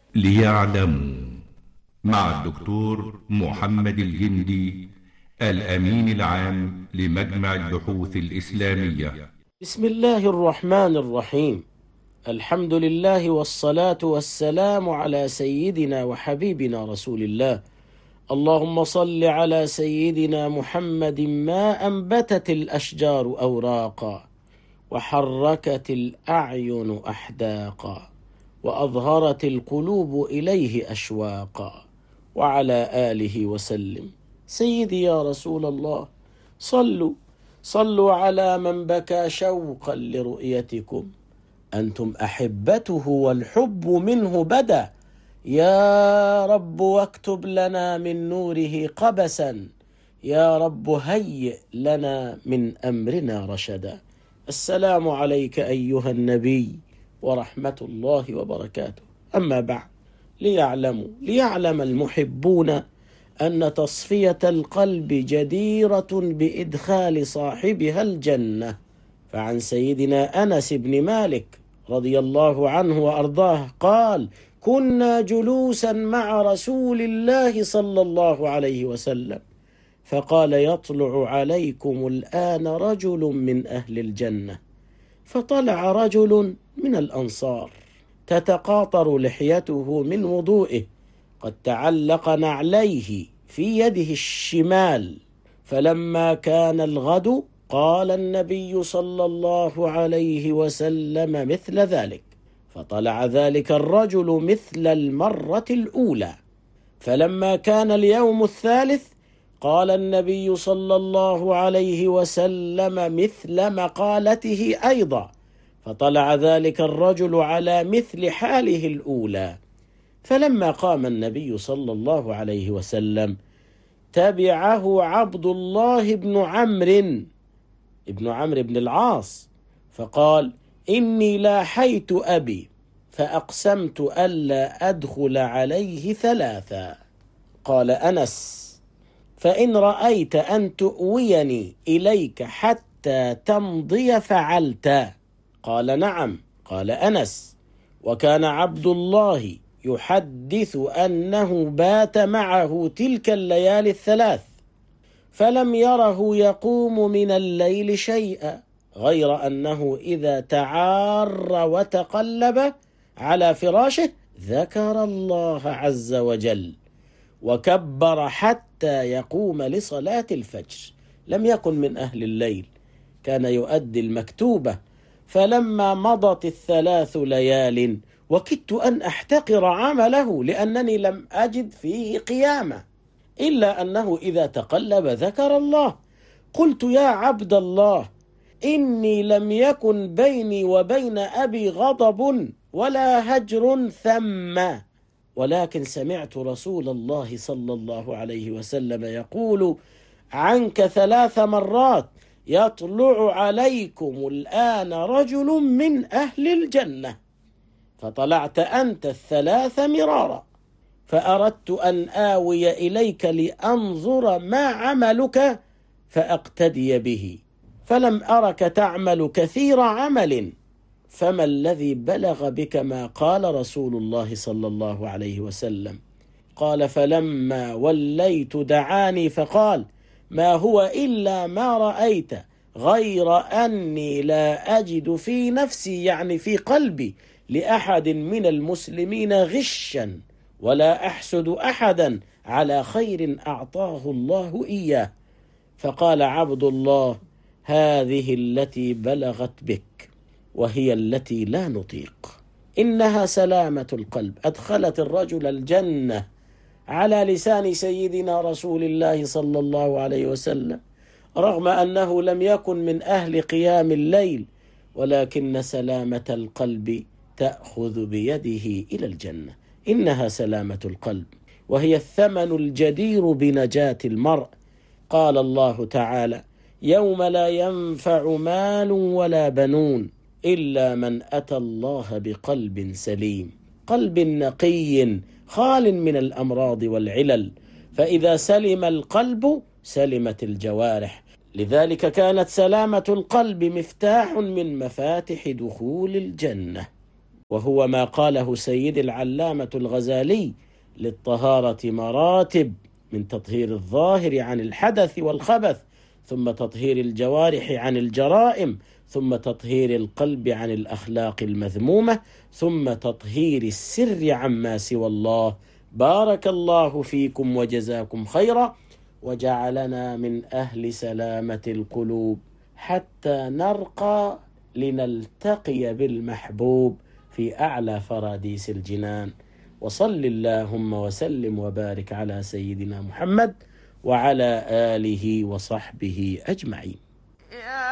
ليعلموا مع الدكتور محمد الجندي، الأمين العام لمجمع البحوث الإسلامية. بسم الله الرحمن الرحيم. الحمد لله والصلاة والسلام على سيدنا وحبيبنا رسول الله. اللهم صل على سيدنا محمد ما أنبتت الأشجار أوراقا، وحركت الأعين أحداقا، وأظهرت القلوب إليه أشواقا، وعلى آله وسلم. سيدي يا رسول الله، صلوا على من بكى شوقا لرؤيتكم. أنتم أحبته والحب منه بدا. يا رب واكتب لنا من نوره قبسا، يا رب هيئ لنا من أمرنا رشدا. السلام عليك أيها النبي ورحمة الله وبركاته. أما بعد، ليعلم المحبون أن تصفية القلب جديرة بإدخال صاحبها الجنة. فعن سيدنا أنس بن مالك رضي الله عنه وأرضاه قال: كنا جلوسا مع رسول الله صلى الله عليه وسلم، فقال: يطلع عليكم الآن رجل من أهل الجنة. فطلع رجل من الأنصار تتقاطر لحيته من وضوئه، قد تعلق نعليه في يده الشمال. فلما كان الغد قال النبي صلى الله عليه وسلم مثل ذلك، فطلع ذلك الرجل مثل المرة الأولى. فلما كان اليوم الثالث قال النبي صلى الله عليه وسلم مثل مقالته أيضا، فطلع ذلك الرجل على مثل حاله الأولى. فلما قام النبي صلى الله عليه وسلم تبعه عبد الله بن عمرو بن العاص، فقال: إني لاحيت أبي فأقسمت ألا أدخل عليه ثلاثا. قال أنس: فإن رأيت أن تؤويني إليك حتى تمضي فعلت. قال: نعم. قال أنس: وكان عبد الله يحدث أنه بات معه تلك الليالي الثلاث، فلم يره يقوم من الليل شيئا، غير أنه إذا تعار وتقلب على فراشه ذكر الله عز وجل وكبر حتى يقوم لصلاة الفجر. لم يكن من أهل الليل، كان يؤدي المكتوبة. فلما مضت الثلاث ليال وكدت أن أحتقر عمله، لأنني لم أجد فيه قيامة، إلا أنه إذا تقلب ذكر الله. قلت: يا عبد الله، إني لم يكن بيني وبين أبي غضب ولا هجر ثم، ولكن سمعت رسول الله صلى الله عليه وسلم يقول عنك 3 مرات: يطلع عليكم الآن رجل من أهل الجنة. فطلعت أنت 3 مرارا، فأردت أن آوي إليك لأنظر ما عملك فأقتدي به، فلم أرك تعمل كثير عمل، فما الذي بلغ بك ما قال رسول الله صلى الله عليه وسلم؟ قال: فلما وليت دعاني فقال: ما هو إلا ما رأيت، غير أني لا أجد في نفسي، يعني في قلبي، لأحد من المسلمين غشا، ولا أحسد أحدا على خير أعطاه الله إياه. فقال عبد الله: هذه التي بلغت بك، وهي التي لا نطيق. إنها سلامة القلب أدخلت الرجل الجنة على لسان سيدنا رسول الله صلى الله عليه وسلم، رغم أنه لم يكن من أهل قيام الليل، ولكن سلامة القلب تأخذ بيده إلى الجنة. إنها سلامة القلب، وهي الثمن الجدير بنجاة المرء. قال الله تعالى: يوم لا ينفع مال ولا بنون إلا من أتى الله بقلب سليم، قلب نقي خال من الأمراض والعلل. فإذا سلم القلب سلمت الجوارح. لذلك كانت سلامة القلب مفتاح من مفاتح دخول الجنة. وهو ما قاله سيد العلامة الغزالي: للطهارة مراتب، من تطهير الظاهر عن الحدث والخبث، ثم تطهير الجوارح عن الجرائم، ثم تطهير القلب عن الأخلاق المذمومة، ثم تطهير السر عما سوى الله. بارك الله فيكم وجزاكم خيرا، وجعلنا من أهل سلامة القلوب حتى نرقى لنلتقي بالمحبوب في أعلى فراديس الجنان. وصل اللهم وسلم وبارك على سيدنا محمد وعلى آله وصحبه أجمعين.